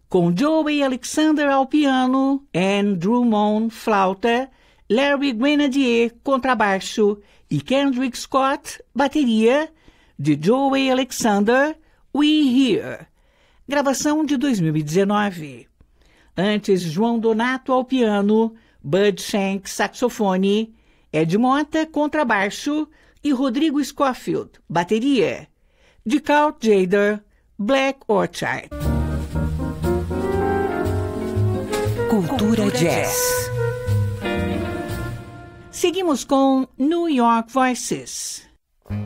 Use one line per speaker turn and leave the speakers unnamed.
com Joey Alexander ao piano, Anne Drummond, flauta, Larry Grenadier, contrabaixo e Kendrick Scott, bateria, de Joey Alexander, We Here, gravação de 2019. Antes, João Donato ao piano, Bud Shank, saxofone, Ed Mota, contrabaixo e Rodrigo Scofield, bateria, de Carl Jader, Black Orchid.
Cultura Jazz.
Seguimos com New York Voices.